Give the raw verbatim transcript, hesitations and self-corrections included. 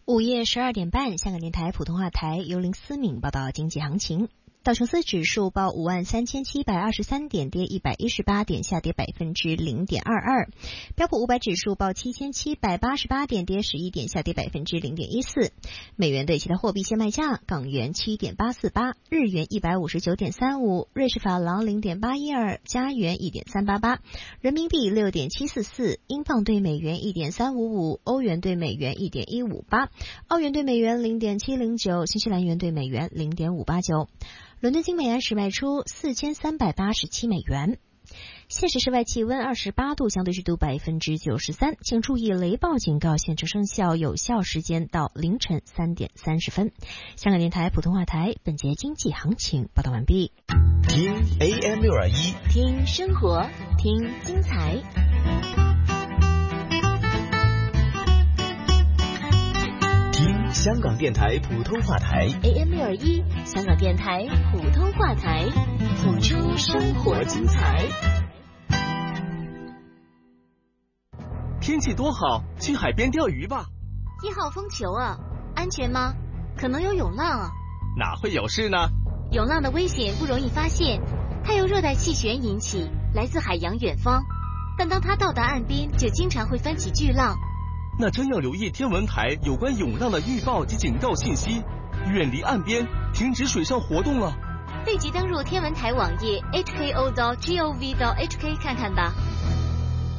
午夜十二点半，香港电台普通话台由林思敏报道经济行情。道琼斯指数报五万三千七百二十三点，跌一百一十八点，下跌百分之零点二二。标普五百指数报七千七百八十八点，跌十一点，下跌百分之零点一四。美元对其他货币现卖价：港元七点八四八，日元一百五十九点三五，瑞士法郎零点八一二，加元一点三八八，人民币六点七四四，英镑对美元一点三五五，欧元对美元一点一五八，澳元对美元零点七零九，新西兰元对美元零点五八九。伦敦金每安士卖出四千三百八十七美元。现时室外气温二十八度，相对湿度百分之九十三。请注意雷暴警告现正生效，有效时间到凌晨三点三十分。香港电台普通话台本节经济行情报道完毕。 听 A M 六二一， 听生活，听精彩。 香港电台普通话台 A M 六二一，香港电台普通话台，谱出生活精彩。 天气多好，去海边钓鱼吧。 一号风球啊，安全吗？可能有涌浪啊。 哪会有事呢？ 涌浪的危险不容易发现，它由热带气旋引起，来自海洋远方，但当它到达岸边，就经常会翻起巨浪。 那真要留意天文台有关涌浪的预报及警告信息，远离岸边，停止水上活动了。 立即登入天文台网页 h k o dot gov dot h k 看看吧。